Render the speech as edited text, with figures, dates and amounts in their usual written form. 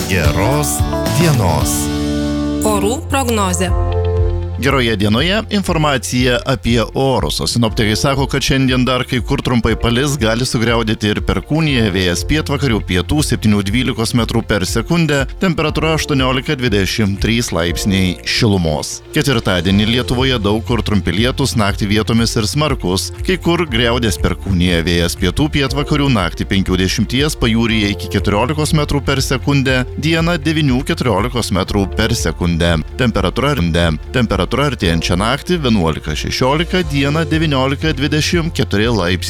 Geros dienos. Orų prognozė. Geroje dienoje informacija apie orus. O sinoptikai sako, kad šiandien dar kai kur trumpai palis, gali sugriaudėti ir perkūnija, vėjas pietvakarių pietų 7–12 metrų per sekundę, temperatūra 18–23 laipsniai šilumos. Ketvirtadienį Lietuvoje daug kur trumpi lietūs, naktį vietomis ir smarkus, kai kur griaudės perkūnija, vėjas pietų pietvakarių, naktį 5–10, pajūryje iki 14 metrų per sekundę, dieną 9–14 metrų per sekundę. Temperatūra artėjančią naktį 11–16, dieną 19–24 laipsniai.